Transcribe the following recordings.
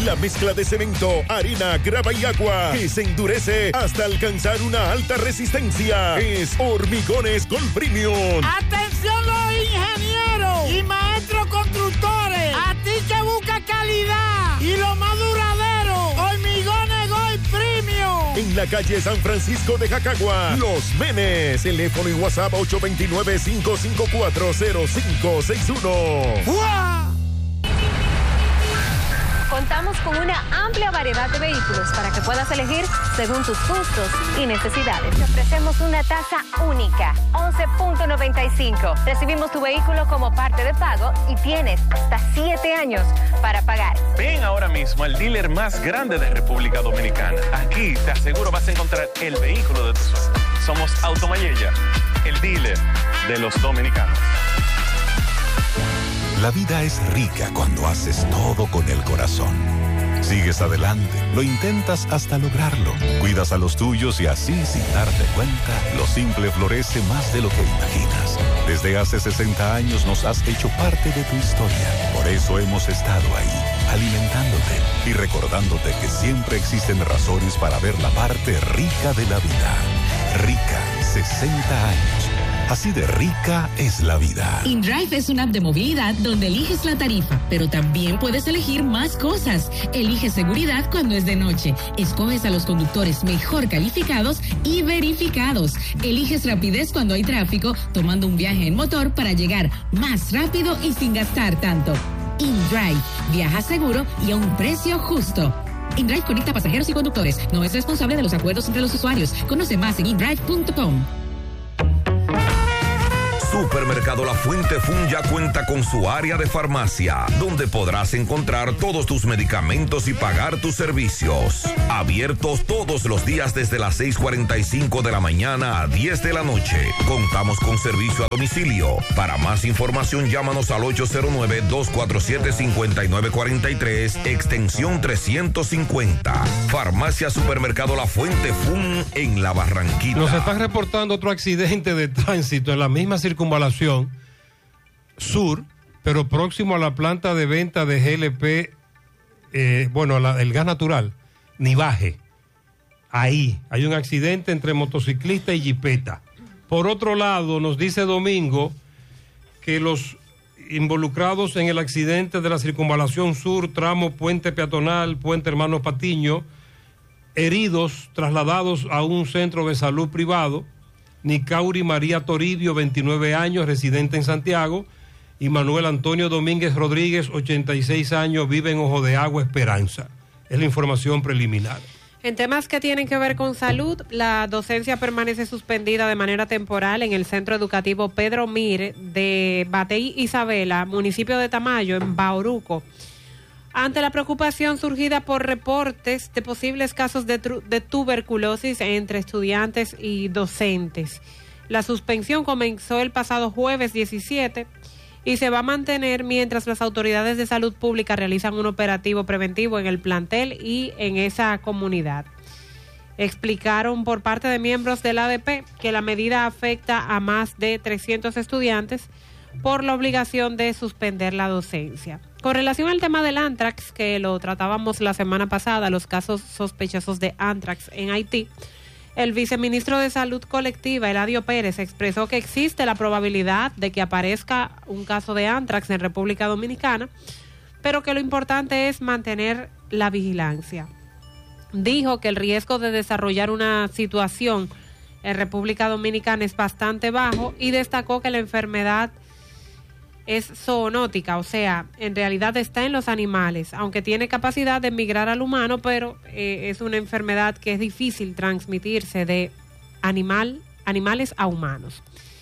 la mezcla de cemento, arena, grava y agua que se endurece hasta alcanzar una alta resistencia. Es Hormigones Gold Premium. ¡Atención los ingenieros y maestros constructores! A ti que busca calidad y lo más duradero, Hormigones Gold Premium. En la calle San Francisco de Jacagua, Los Menes. Teléfono y WhatsApp 829-554-0561. ¡Fua! Contamos con una amplia variedad de vehículos para que puedas elegir según tus gustos y necesidades. Te ofrecemos una tasa única, 11.95. Recibimos tu vehículo como parte de pago y tienes hasta 7 años para pagar. Ven ahora mismo al dealer más grande de República Dominicana. Aquí te aseguro vas a encontrar el vehículo de tus sueños. Somos Automayella, el dealer de los dominicanos. La vida es rica cuando haces todo con el corazón. Sigues adelante, lo intentas hasta lograrlo. Cuidas a los tuyos y así, sin darte cuenta, lo simple florece más de lo que imaginas. Desde hace 60 años nos has hecho parte de tu historia. Por eso hemos estado ahí, alimentándote y recordándote que siempre existen razones para ver la parte rica de la vida. Rica, 60 años. Así de rica es la vida. InDrive es una app de movilidad donde eliges la tarifa, pero también puedes elegir más cosas. Eliges seguridad cuando es de noche. Escoges a los conductores mejor calificados y verificados. Eliges rapidez cuando hay tráfico, tomando un viaje en motor para llegar más rápido y sin gastar tanto. InDrive. Viaja seguro y a un precio justo. InDrive conecta pasajeros y conductores. No es responsable de los acuerdos entre los usuarios. Conoce más en indrive.com. Supermercado La Fuente Fun ya cuenta con su área de farmacia, donde podrás encontrar todos tus medicamentos y pagar tus servicios. Abiertos todos los días desde las 6:45 de la mañana a 10 de la noche. Contamos con servicio a domicilio. Para más información, llámanos al 809-247-5943, extensión 350. Farmacia Supermercado La Fuente Fun en La Barranquita. Nos están reportando otro accidente de tránsito en la misma circunvalación sur, pero próximo a la planta de venta de GLP, el gas natural, Nivaje. Ahí hay un accidente entre motociclista y jipeta. Por otro lado, nos dice Domingo que los involucrados en el accidente de la circunvalación sur, tramo Puente Peatonal, Puente Hermanos Patiño, heridos, trasladados a un centro de salud privado. Nicauri María Toribio, 29 años, residente en Santiago, y Manuel Antonio Domínguez Rodríguez, 86 años, vive en Ojo de Agua, Esperanza. Es la información preliminar. En temas que tienen que ver con salud, la docencia permanece suspendida de manera temporal en el Centro Educativo Pedro Mire de Batey Isabela, municipio de Tamayo, en Bauruco, ante la preocupación surgida por reportes de posibles casos de tuberculosis entre estudiantes y docentes. La suspensión comenzó el pasado jueves 17 y se va a mantener mientras las autoridades de salud pública realizan un operativo preventivo en el plantel y en esa comunidad. Explicaron por parte de miembros del ADP que la medida afecta a más de 300 estudiantes por la obligación de suspender la docencia. Con relación al tema del ántrax, que lo tratábamos la semana pasada, los casos sospechosos de ántrax en Haití, el viceministro de Salud Colectiva, Eladio Pérez, expresó que existe la probabilidad de que aparezca un caso de ántrax en República Dominicana, pero que lo importante es mantener la vigilancia. Dijo que el riesgo de desarrollar una situación en República Dominicana es bastante bajo y destacó que la enfermedad es zoonótica, o sea, en realidad está en los animales, aunque tiene capacidad de migrar al humano, pero es una enfermedad que es difícil transmitirse de animales a humanos.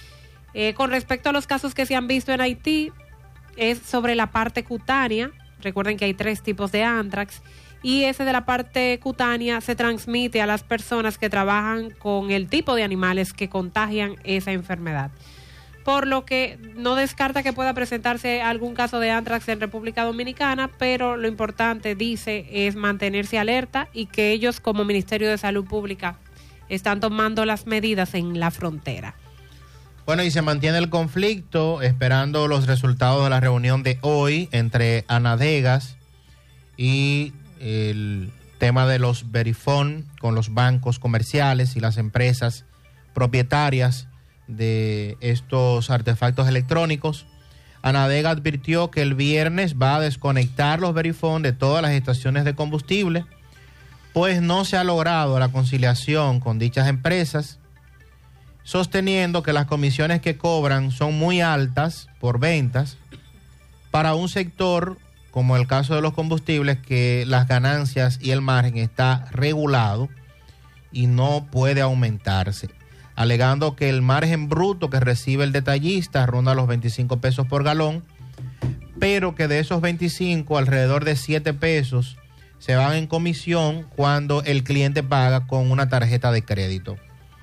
Con respecto a los casos que se han visto en Haití, es sobre la parte cutánea. Recuerden que hay 3 tipos de ántrax, y ese de la parte cutánea se transmite a las personas que trabajan con el tipo de animales que contagian esa enfermedad. Por lo que no descarta que pueda presentarse algún caso de ántrax en República Dominicana, pero lo importante, dice, es mantenerse alerta y que ellos como Ministerio de Salud Pública están tomando las medidas en la frontera. Bueno, y se mantiene el conflicto esperando los resultados de la reunión de hoy entre Anadegas y el tema de los Verifone con los bancos comerciales y las empresas propietarias de estos artefactos electrónicos. Anadega advirtió que el viernes va a desconectar los Verifone de todas las estaciones de combustible, pues no se ha logrado la conciliación con dichas empresas, sosteniendo que las comisiones que cobran son muy altas por ventas para un sector, como el caso de los combustibles, que las ganancias y el margen está regulado y no puede aumentarse, alegando que el margen bruto que recibe el detallista ronda los 25 pesos por galón, pero que de esos 25, alrededor de 7 pesos se van en comisión cuando el cliente paga con una tarjeta de crédito.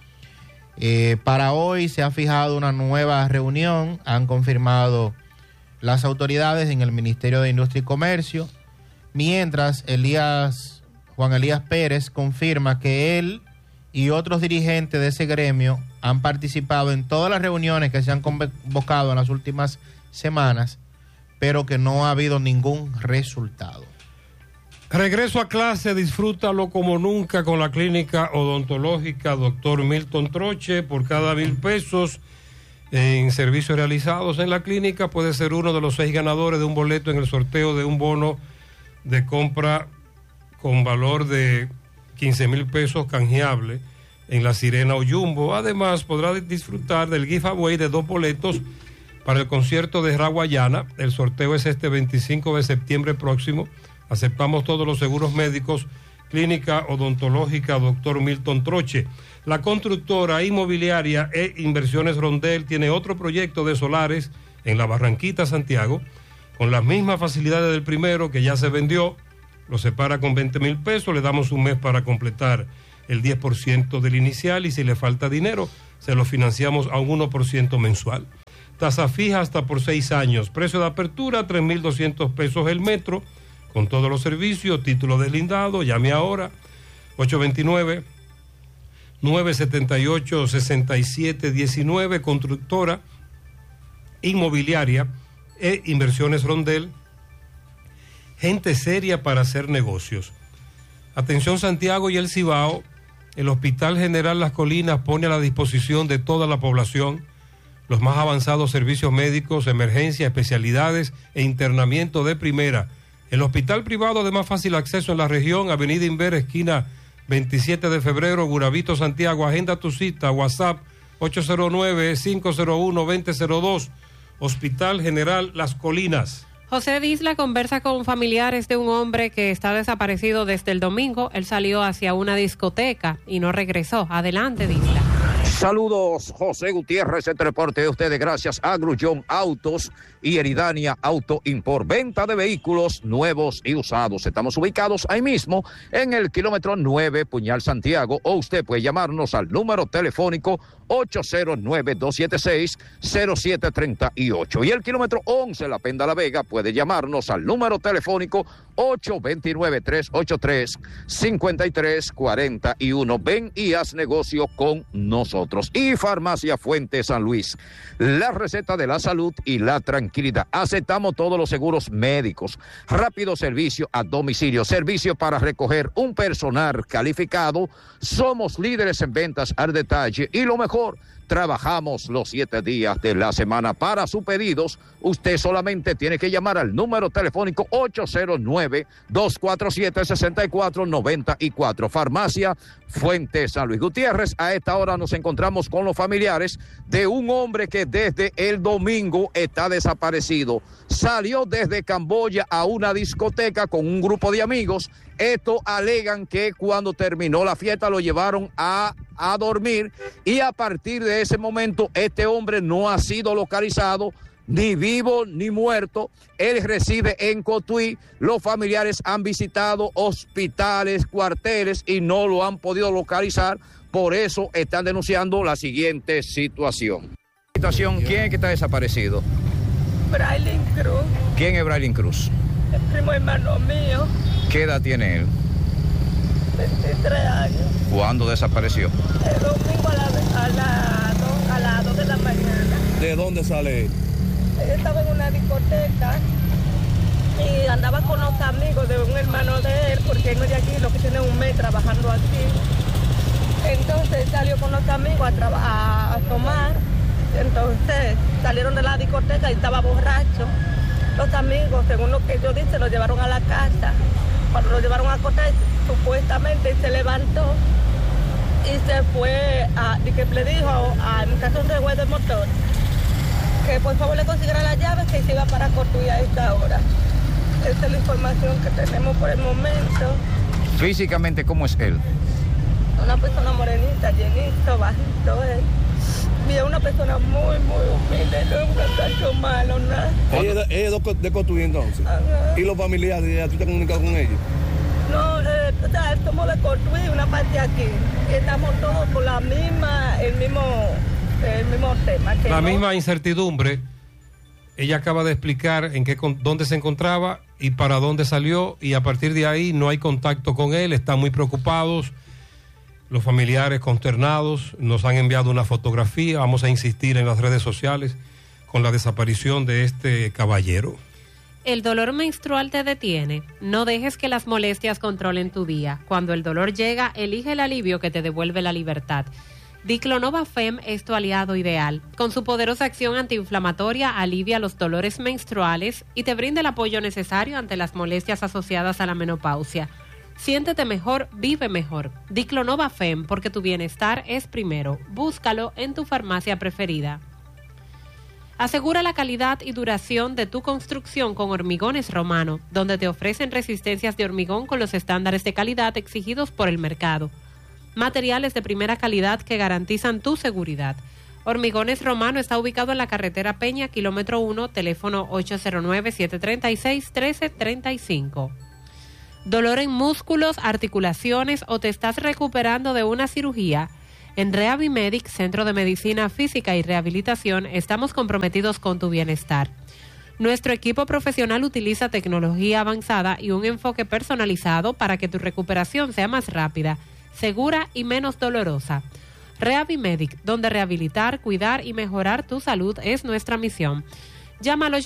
Para hoy se ha fijado una nueva reunión, han confirmado las autoridades en el Ministerio de Industria y Comercio, mientras Juan Elías Pérez confirma que él y otros dirigentes de ese gremio han participado en todas las reuniones que se han convocado en las últimas semanas, pero que no ha habido ningún resultado. Regreso a clase, disfrútalo como nunca con la clínica odontológica Dr. Milton Troche. Por cada 1,000 pesos en servicios realizados en la clínica, puede ser uno de los 6 ganadores de un boleto en el sorteo de un bono de compra con valor de 15,000 pesos canjeable en la Sirena o Jumbo. Además, podrá disfrutar del giveaway de 2 boletos para el concierto de Raguayana. El sorteo es este 25 de septiembre próximo. Aceptamos todos los seguros médicos. Clínica odontológica Dr. Milton Troche. La constructora inmobiliaria e Inversiones Rondel tiene otro proyecto de solares en la Barranquita, Santiago, con las mismas facilidades del primero, que ya se vendió. Lo separa con 20,000 pesos, le damos un mes para completar el 10% del inicial, y si le falta dinero, se lo financiamos a un 1% mensual. Tasa fija hasta por 6 años. Precio de apertura, 3,200 pesos el metro, con todos los servicios, título deslindado. Llame ahora, 829-978-6719, constructora inmobiliaria e Inversiones Rondel, gente seria para hacer negocios. Atención Santiago y el Cibao, el Hospital General Las Colinas pone a la disposición de toda la población los más avanzados servicios médicos, emergencia, especialidades e internamiento de primera. El hospital privado de más fácil acceso en la región, Avenida Inver, esquina 27 de febrero, Guravito, Santiago. Agenda tu cita, WhatsApp 809-501-2002, Hospital General Las Colinas. José Disla conversa con familiares de un hombre que está desaparecido desde el domingo. Él salió hacia una discoteca y no regresó. Adelante, Disla. Saludos, José Gutiérrez, este reporte de ustedes gracias a Grullón Autos y Eridania Auto Import, venta de vehículos nuevos y usados. Estamos ubicados ahí mismo en el kilómetro 9, Puñal, Santiago, o usted puede llamarnos al número telefónico 809-276-0738. Y el kilómetro 11, La Penda La Vega, puede llamarnos al número telefónico 829-383-5341. Ven y haz negocio con nosotros. Y Farmacia Fuente San Luis, la receta de la salud y la tranquilidad. Aceptamos todos los seguros médicos, rápido servicio a domicilio, servicio para recoger un personal calificado. Somos líderes en ventas al detalle y lo mejor, trabajamos los 7 días de la semana. Para sus pedidos, usted solamente tiene que llamar al número telefónico 809-247-6494. Farmacia Fuente San Luis. Gutiérrez, a esta hora nos encontramos con los familiares de un hombre que desde el domingo está desaparecido. Salió desde Camboya a una discoteca con un grupo de amigos. Esto alegan que cuando terminó la fiesta lo llevaron a dormir, y a partir de ese momento este hombre no ha sido localizado, ni vivo ni muerto. Él reside en Cotuí. Los familiares han visitado hospitales, cuarteles y no lo han podido localizar. Por eso están denunciando la siguiente situación. ¿Quién es que está desaparecido? Braylin Cruz. ¿Quién es Braylin Cruz? El primo hermano mío. ¿Qué edad tiene él? 23 años. ¿Cuándo desapareció? El domingo a las 2 de la mañana. ¿De dónde sale él? Él estaba en una discoteca y andaba con los amigos de un hermano de él, porque aquí. Entonces salió con los amigos a tomar. Entonces salieron de la discoteca y estaba borracho. Los amigos, según lo que ellos dicen, lo llevaron a la casa. Cuando lo llevaron a acostar, supuestamente se levantó y se fue y que le dijo a mi casa un revuelo de motor que por favor le consiguiera las llaves que se iba para construir a esta hora. Esa es la información que tenemos por el momento. Físicamente, ¿cómo es él? Una persona morenita, llenito, bajito, él. Y es una persona muy humilde, no es un muchacho malo, nada. Ella es de construir entonces. Ajá. ¿Y los familiares, tú te has comunicado con ellos? No, somos de construir una parte aquí. Y estamos todos por la misma, el mismo tema. Que la misma incertidumbre. Ella acaba de explicar dónde se encontraba y para dónde salió, y a partir de ahí no hay contacto con él, están muy preocupados. Los familiares consternados nos han enviado una fotografía. Vamos a insistir en las redes sociales con la desaparición de este caballero. ¿El dolor menstrual te detiene? No dejes que las molestias controlen tu día. Cuando el dolor llega, elige el alivio que te devuelve la libertad. Diclonova Fem es tu aliado ideal. Con su poderosa acción antiinflamatoria alivia los dolores menstruales y te brinda el apoyo necesario ante las molestias asociadas a la menopausia. Siéntete mejor, vive mejor. Diclonova Fem, porque tu bienestar es primero. Búscalo en tu farmacia preferida. Asegura la calidad y duración de tu construcción con Hormigones Romano, donde te ofrecen resistencias de hormigón con los estándares de calidad exigidos por el mercado. Materiales de primera calidad que garantizan tu seguridad. Hormigones Romano está ubicado en la carretera Peña, kilómetro 1, teléfono 809-736-1335. ¿Dolor en músculos, articulaciones o te estás recuperando de una cirugía? En Rehabimedic, Centro de Medicina Física y Rehabilitación, estamos comprometidos con tu bienestar. Nuestro equipo profesional utiliza tecnología avanzada y un enfoque personalizado para que tu recuperación sea más rápida, segura y menos dolorosa. Rehabimedic, donde rehabilitar, cuidar y mejorar tu salud es nuestra misión. Llama al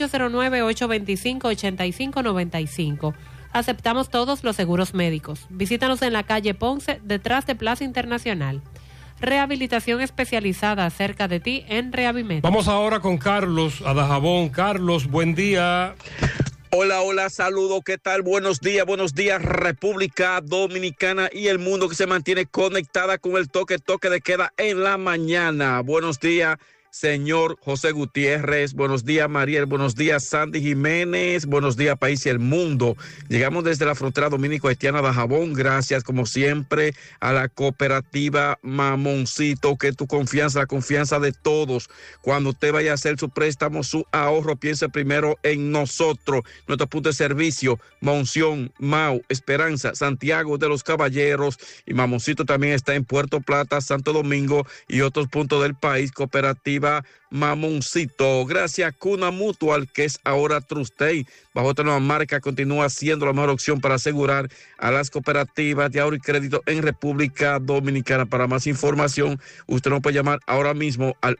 809-825-8595. Aceptamos todos los seguros médicos. Visítanos en la calle Ponce, detrás de Plaza Internacional. Rehabilitación especializada cerca de ti en Rehabimedic. Vamos ahora con Carlos Adajabón. Carlos, buen día. Hola, saludos, ¿qué tal? Buenos días, República Dominicana y el mundo que se mantiene conectada con el toque de queda en la mañana. Buenos días, señor José Gutiérrez, buenos días, Mariel, buenos días, Sandy Jiménez, buenos días, país y el mundo. Llegamos desde la frontera dominico-haitiana de Dajabón, gracias como siempre a la cooperativa Mamoncito, que tu confianza, la confianza de todos. Cuando usted vaya a hacer su préstamo, su ahorro, piense primero en nosotros, nuestro punto de servicio, Monción, Mau, Esperanza, Santiago de los Caballeros, y Mamoncito también está en Puerto Plata, Santo Domingo y otros puntos del país. Cooperativa Mamoncito, gracias Cuna Mutual, que es ahora Trustey, bajo otra nueva marca, continúa siendo la mejor opción para asegurar a las cooperativas de ahorro y crédito en República Dominicana. Para más información, usted nos puede llamar ahora mismo al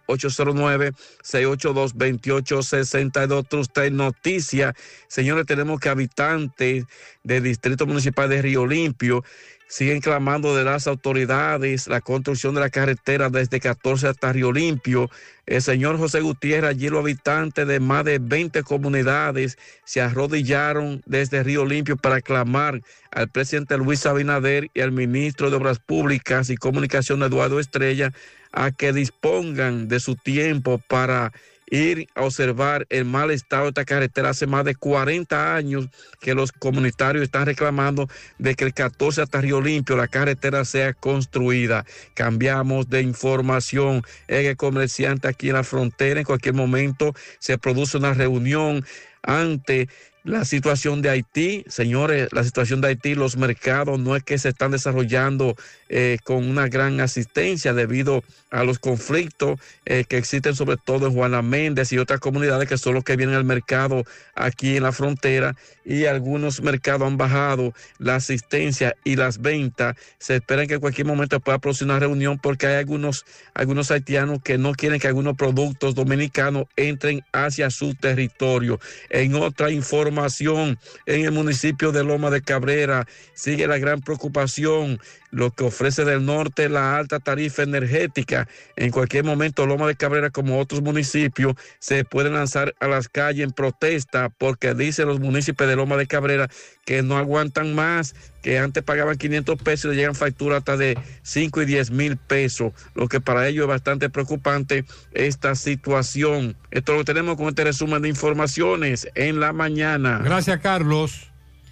809-682-2862. Trustey Noticia. Señores, tenemos que habitantes del Distrito Municipal de Río Limpio siguen clamando de las autoridades la construcción de la carretera desde 14 hasta Río Limpio. El señor José Gutiérrez, allí los habitantes de más de 20 comunidades se arrodillaron desde Río Limpio para clamar al presidente Luis Abinader y al ministro de Obras Públicas y Comunicación, Eduardo Estrella, a que dispongan de su tiempo para ir a observar el mal estado de esta carretera. Hace más de 40 años que los comunitarios están reclamando de que el 14 hasta Río Limpio la carretera sea construida. Cambiamos de información. El comerciante aquí en la frontera, en cualquier momento se produce una reunión ante la situación de Haití. Señores, la situación de Haití, los mercados no es que se están desarrollando con una gran asistencia debido a los conflictos que existen sobre todo en Juana Méndez y otras comunidades que son los que vienen al mercado aquí en la frontera, y algunos mercados han bajado la asistencia y las ventas. Se espera que en cualquier momento pueda producir una reunión porque hay algunos haitianos que no quieren que algunos productos dominicanos entren hacia su territorio. En otra información, información en el municipio de Loma de Cabrera. Sigue la gran preocupación, lo que ofrece del norte la alta tarifa energética. En cualquier momento Loma de Cabrera, como otros municipios, se pueden lanzar a las calles en protesta porque dicen los municipios de Loma de Cabrera que no aguantan más, que antes pagaban 500 pesos y le llegan facturas hasta de 5 y 10 mil pesos, lo que para ellos es bastante preocupante esta situación. Esto lo tenemos con este resumen de informaciones en la mañana. Gracias, Carlos.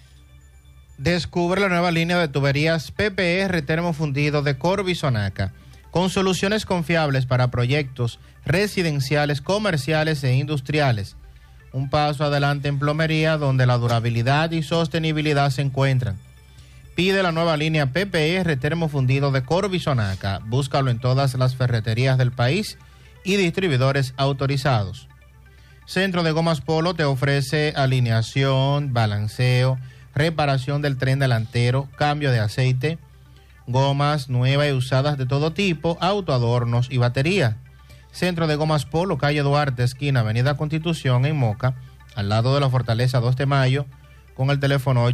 Descubre la nueva línea de tuberías PPR termofundido de Corby Sonaca, con soluciones confiables para proyectos residenciales, comerciales e industriales. Un paso adelante en plomería, donde la durabilidad y sostenibilidad se encuentran. Pide la nueva línea PPR termofundido de Corby Sonaca. Búscalo en todas las ferreterías del país y distribuidores autorizados. Centro de Gomas Polo te ofrece alineación, balanceo, reparación del tren delantero, cambio de aceite, gomas nuevas y usadas de todo tipo, autoadornos y batería. Centro de Gomas Polo, calle Duarte, esquina Avenida Constitución, en Moca, al lado de la Fortaleza 2 de Mayo, con el teléfono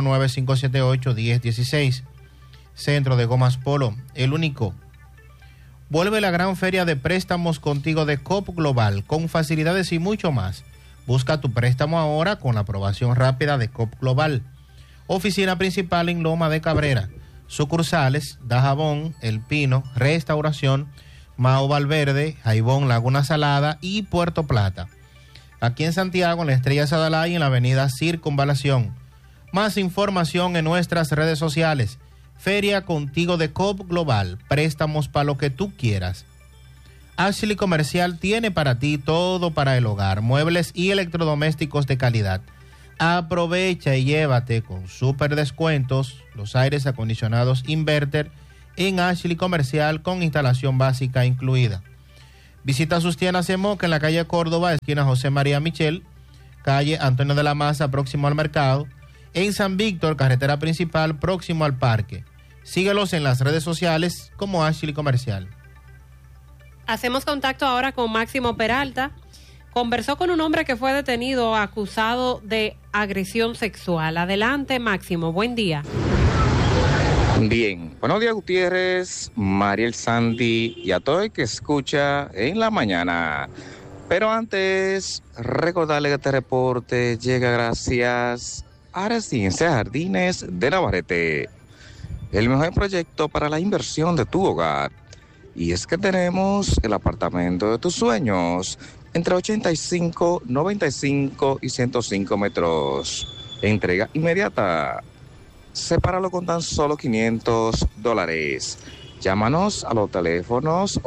809-578-1016. Centro de Gomas Polo, el único. Vuelve la gran feria de préstamos contigo de COP Global, con facilidades y mucho más. Busca tu préstamo ahora con la aprobación rápida de COP Global. Oficina principal en Loma de Cabrera. Sucursales: Dajabón, El Pino, Restauración, Mao Valverde, Jaibón, Laguna Salada y Puerto Plata. Aquí en Santiago, en la Estrella Sadalay, en la avenida Circunvalación. Más información en nuestras redes sociales. Feria contigo de COP Global. Préstamos para lo que tú quieras. Ashley Comercial tiene para ti todo para el hogar, muebles y electrodomésticos de calidad. Aprovecha y llévate con súper descuentos los aires acondicionados inverter en Ashley Comercial con instalación básica incluida. Visita sus tiendas en Moca, en la calle Córdoba, esquina José María Michel, calle Antonio de la Maza, próximo al mercado, en San Víctor, carretera principal, próximo al parque. Síguelos en las redes sociales como Ashley Comercial. Hacemos contacto ahora con Máximo Peralta. Conversó con un hombre que fue detenido acusado de agresión sexual. Adelante, Máximo, buen día. Bien, buenos días, Gutiérrez, Mariel, Sandy y a todo el que escucha en la mañana. Pero antes, recordarle que este reporte llega gracias a Residencia Jardines de Navarrete, el mejor proyecto para la inversión de tu hogar. Y es que tenemos el apartamento de tus sueños, entre 85, 95 y 105 metros. Entrega inmediata. Sepáralo con tan solo $500. Llámanos a los teléfonos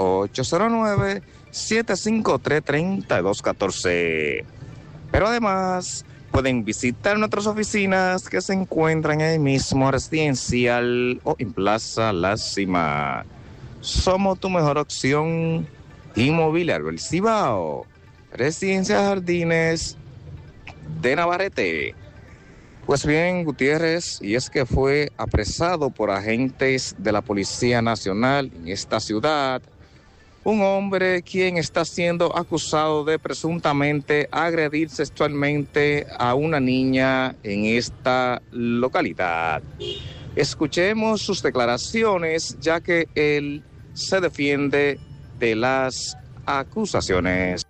809-753-3214. Pero además, pueden visitar nuestras oficinas que se encuentran ahí mismo, Residencial o en Plaza La Cima. Somos tu mejor opción inmobiliaria, el Cibao. Residencia Jardines de Navarrete. Pues bien, Gutiérrez, y es que fue apresado por agentes de la Policía Nacional en esta ciudad un hombre quien está siendo acusado de presuntamente agredir sexualmente a una niña en esta localidad. Escuchemos sus declaraciones, ya que él se defiende de las acusaciones.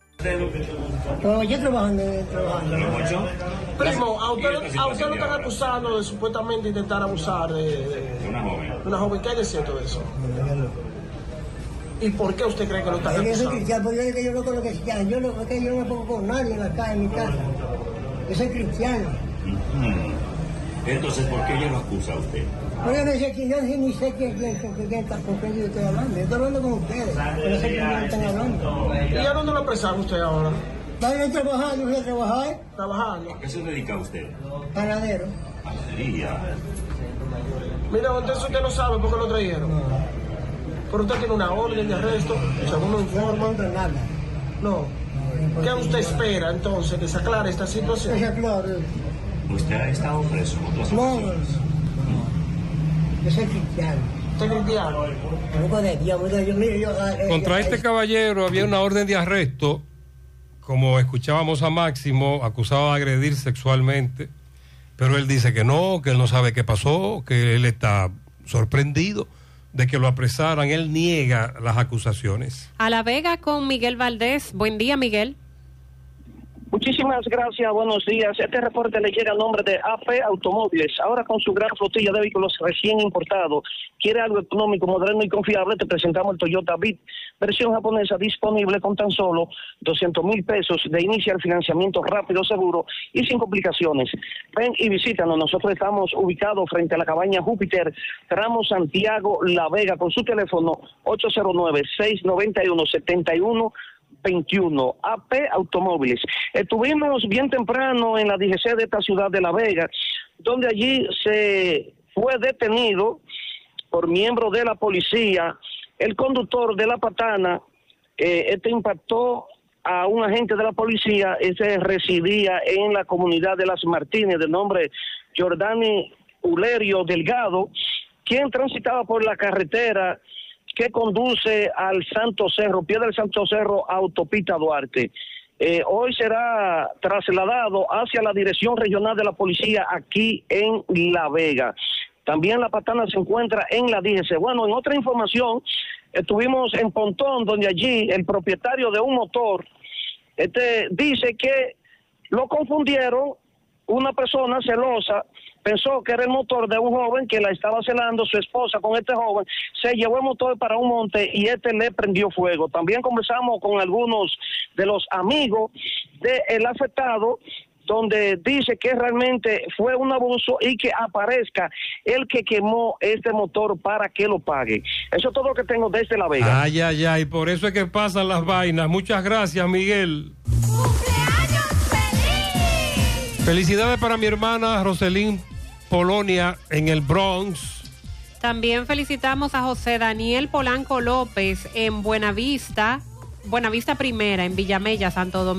Yo trabajando. Primo, a usted lo están acusando de supuestamente intentar abusar de una joven. ¿Qué hay de cierto de eso? ¿Y por qué usted cree que lo están acusando? Porque yo no conozco cristiano. Yo no me pongo con nadie en la calle, en mi casa. Yo soy cristiano. Entonces, ¿por qué ella lo acusa a usted? Yo no sé quién, yo ni sé quién está, con quién yo estoy hablando. Yo estoy hablando con ustedes, pero no sé quién están hablando. ¿Y a dónde lo apresaron usted ahora? Voy a trabajar, yo voy a trabajar. ¿Trabajando? ¿A qué se dedica usted? Panadero. Panadería. Mira, entonces usted no sabe por qué lo trajeron. No. Pero usted tiene una orden de arresto, según lo informa. No, nada. No. ¿Qué usted espera entonces que se aclare esta situación? Que se aclare. ¿Usted ha estado preso? No. Yo soy cristiano. ¿Usted es cristiano? Contra este caballero había una orden de arresto como escuchábamos a Máximo, acusado de agredir sexualmente, pero él dice que no sabe qué pasó, que él está sorprendido de que lo apresaran. Él niega las acusaciones. A La Vega con Miguel Valdés. Buen día, Miguel. Muchísimas gracias, buenos días. Este reporte le llega a nombre de AP Automóviles. Ahora con su gran flotilla de vehículos recién importados, quiere algo económico, moderno y confiable, te presentamos el Toyota Beat, versión japonesa, disponible con tan solo 200,000 pesos de inicial, financiamiento rápido, seguro y sin complicaciones. Ven y visítanos. Nosotros estamos ubicados frente a la cabaña Júpiter, tramo Santiago, La Vega, con su teléfono 809-691-7121, AP Automóviles. Estuvimos bien temprano en la DGC de esta ciudad de La Vega, donde allí se fue detenido por miembros de la policía el conductor de la patana. Este impactó a un agente de la policía. Este residía en la comunidad de Las Martínez, de nombre Jordani Ulerio Delgado, quien transitaba por la carretera que conduce al Santo Cerro, pie del Santo Cerro, autopista Duarte. Hoy será trasladado hacia la Dirección Regional de la Policía aquí en La Vega. También la patana se encuentra en la DGC. Bueno, en otra información, estuvimos en Pontón, donde allí el propietario de un motor dice que lo confundieron. Una persona celosa pensó que era el motor de un joven que la estaba celando, su esposa con este joven, se llevó el motor para un monte y le prendió fuego. También conversamos con algunos de los amigos del afectado, donde dice que realmente fue un abuso y que aparezca el que quemó este motor para que lo pague. Eso es todo lo que tengo desde La Vega. Ay, por eso es que pasan las vainas. Muchas gracias, Miguel. Felicidades para mi hermana Roselín Polonia en el Bronx. También felicitamos a José Daniel Polanco López en Buenavista Primera, en Villamella, Santo Domingo.